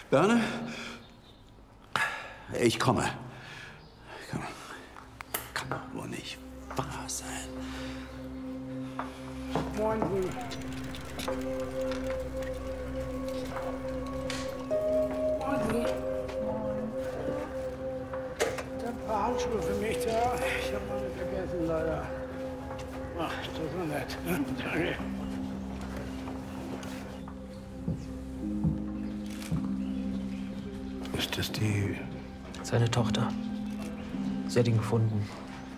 Berne? Ich komme. Kann doch wohl nicht wahr sein. Moin. Moin. Ein paar Handschuhe für mich da. Ich habe meine vergessen, leider. Ach, das ist so nett. Danke. Ist das die... Seine Tochter. Sie hat ihn gefunden.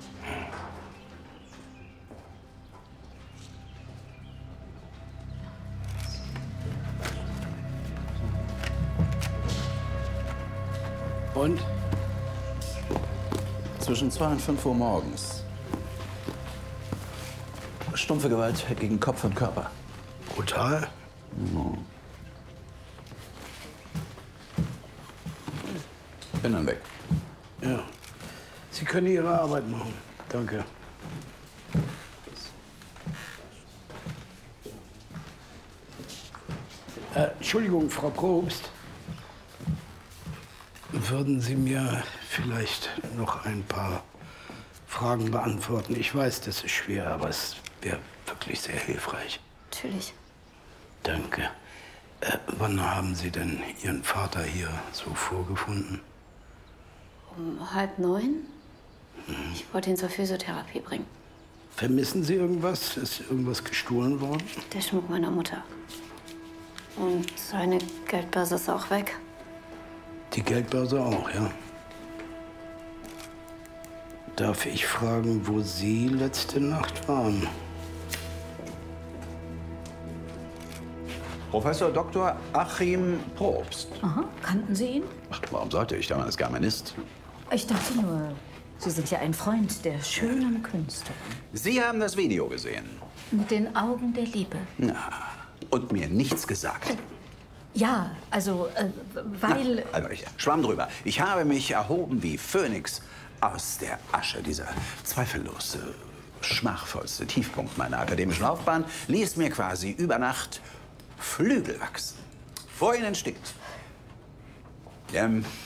Und? Zwischen 2 und 5 Uhr morgens. Stumpfe Gewalt gegen Kopf und Körper. Brutal? No. Bin dann weg. Ja. Sie können Ihre Arbeit machen. Danke. Entschuldigung, Frau Probst. Würden Sie mir vielleicht noch ein paar Fragen beantworten? Ich weiß, das ist schwer, aber es wäre wirklich sehr hilfreich. Natürlich. Danke. Wann haben Sie denn Ihren Vater hier so vorgefunden? Um 8:30? Ich wollte ihn zur Physiotherapie bringen. Vermissen Sie irgendwas? Ist irgendwas gestohlen worden? Der Schmuck meiner Mutter. Und seine Geldbörse ist auch weg. Die Geldbörse auch, ja. Darf ich fragen, wo Sie letzte Nacht waren? Professor Dr. Achim Probst. Aha, kannten Sie ihn? Ach, warum sollte ich? Der Mann ist Germanist. Ich dachte nur, Sie sind ja ein Freund der schönen Künste. Sie haben das Video gesehen. Mit den Augen der Liebe. Na, und mir nichts gesagt. Ja, also, weil... Na, also ich schwamm drüber. Ich habe mich erhoben wie Phönix aus der Asche. Dieser zweifellos schmachvollste Tiefpunkt meiner akademischen Laufbahn ließ mir quasi über Nacht Flügel wachsen. Vor ihnen stinkt.